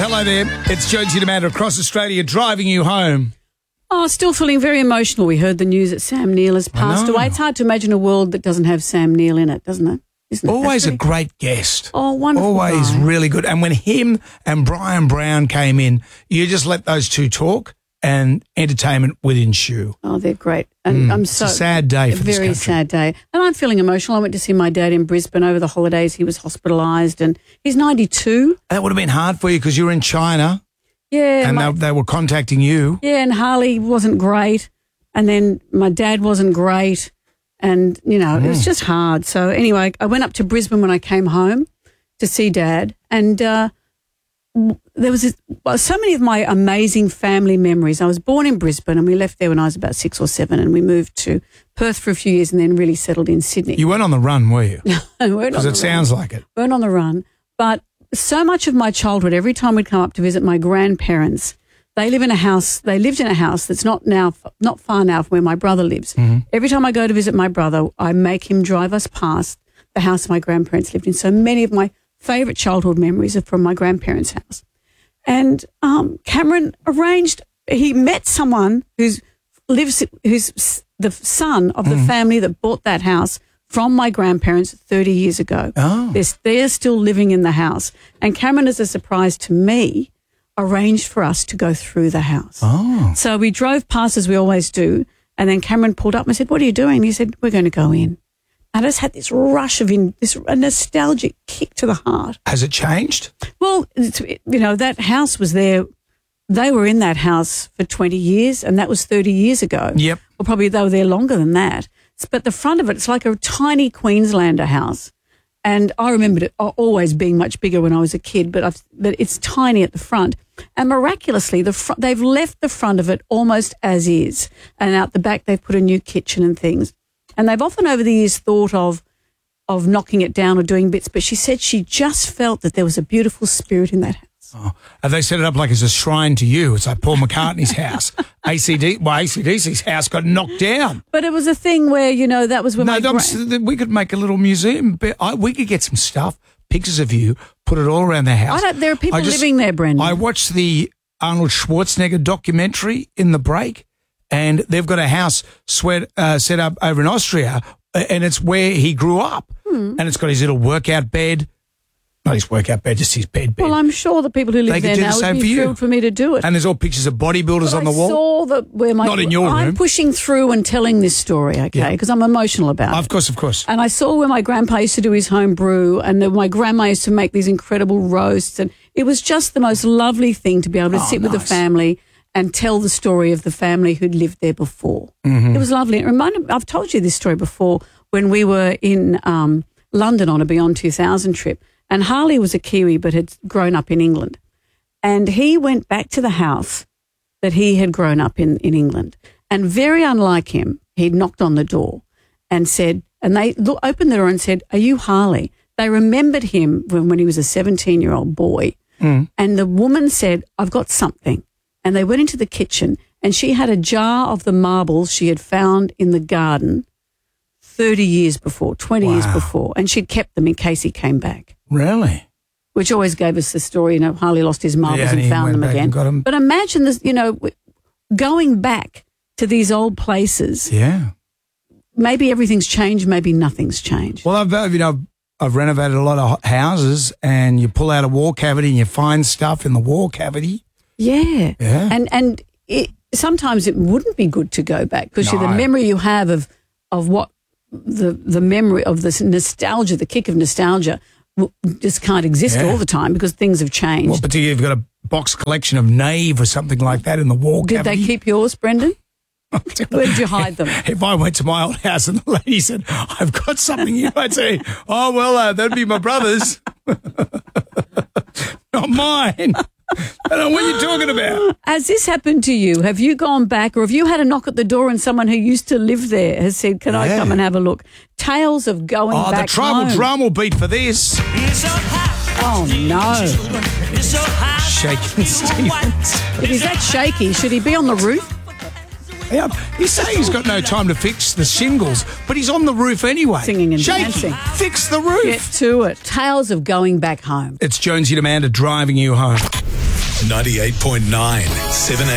Hello there. It's Jonesy and Amanda across Australia driving you home. Oh, still feeling very emotional. We heard the news that Sam Neill has passed away. It's hard to imagine a world that doesn't have Sam Neill in it, doesn't it? Isn't it? Always a great guest. Oh, wonderful Always guy. really good. And when him and Brian Brown came in, you just let those two talk and entertainment would ensue. Oh, they're great. And I'm so It's a sad day for this very country. sad day. And I'm feeling emotional. I went to see my dad in Brisbane over the holidays. He was hospitalised and he's 92. That would have been hard for you because you were in China Yeah. and they were contacting you. Yeah, and Harley wasn't great. And then my dad wasn't great. And, you know, it was just hard. So anyway, I went up to Brisbane when I came home to see Dad. And there was so many of my amazing family memories. I was born in Brisbane and we left there when I was about 6 or 7 and we moved to Perth for a few years and then really settled in Sydney. You weren't on the run, were you? Because it sounds like it. Weren't on the run. But so much of my childhood, every time we'd come up to visit my grandparents, they lived in a house that's not far now from where my brother lives. Every time I go to visit my brother, I make him drive us past the house my grandparents lived in. So many of my favourite childhood memories are from my grandparents' house. And Cameron he met someone who's the son of the family that bought that house from my grandparents 30 years ago. Oh. They're still living in the house. And Cameron, as a surprise to me, arranged for us to go through the house. Oh. So we drove past as we always do, and then Cameron pulled up and I said, "What are you doing?" And he said, "We're going to go in." I just had this rush of a nostalgic kick to the heart. Has it changed? Well, that house was there. They were in that house for 20 years, and that was 30 years ago. Yep. Or probably they were there longer than that. But the front of it's like a tiny Queenslander house. And I remembered it always being much bigger when I was a kid, but it's tiny at the front. And miraculously, they've left the front of it almost as is. And out the back, they've put a new kitchen and things. And they've often over the years thought of knocking it down or doing bits, but she said she just felt that there was a beautiful spirit in that house. Oh. Have they set it up like it's a shrine to you? It's like Paul McCartney's house. ACDC's house got knocked down. But it was a thing where, that was when we could make a little museum. We could get some stuff, pictures of you, put it all around the house. There are people living there, Brendan. I watched the Arnold Schwarzenegger documentary in the break, and they've got a house set up over in Austria, and it's where he grew up. And it's got his little workout bed. Not his workout bed, just his bed. Well, I'm sure the people who live there now would be thrilled for me to do it. And there's all pictures of bodybuilders on the wall. I saw Not in your room. I'm pushing through and telling this story, okay, because I'm emotional about it. Of course. And I saw where my grandpa used to do his home brew and my grandma used to make these incredible roasts. And it was just the most lovely thing to be able to sit with the family and tell the story of the family who'd lived there before. It was lovely. I've told you this story before when we were in London on a Beyond 2000 trip. And Harley was a Kiwi but had grown up in England. And he went back to the house that he had grown up in England. And very unlike him, he'd knocked on the door and said, and they opened the door and said, "Are you Harley?" They remembered him when he was a 17-year-old boy. And the woman said, "I've got something." And they went into the kitchen and she had a jar of the marbles she had found in the garden 30 years before, 20 years before. And she'd kept them in case he came back. Really? Which always gave us the story, Harley lost his marbles and found them again. But imagine this, going back to these old places. Yeah. Maybe everything's changed, maybe nothing's changed. Well, I've renovated a lot of houses, and you pull out a wall cavity and you find stuff in the wall cavity. Yeah. Yeah. And sometimes it wouldn't be good to go back because the memory you have of what the memory of this nostalgia, the kick of nostalgia, just can't exist all the time because things have changed. Well, particularly if you've got a box collection of Nave or something like that in the wall Did cavity. they keep yours, Brendan? Where did you hide them? If I went to my old house and the lady said, "I've got something here," I'd say, "Oh, well, that'd be my brother's." Not mine. I don't know what you're talking about. Has this happened to you? Have you gone back or have you had a knock at the door and someone who used to live there has said, "Can I come and have a look?" Tales of going back home. Oh, the tribal drum will beat for this. Oh, no. Shaking Stevens. If he's that shaky, should he be on the roof? Yeah, he's saying he's got no time to fix the shingles, but he's on the roof anyway. Singing and Shaky, dancing. fix the roof. Get to it. Tales of going back home. It's Jonesy and Amanda driving you home. 98.9, 7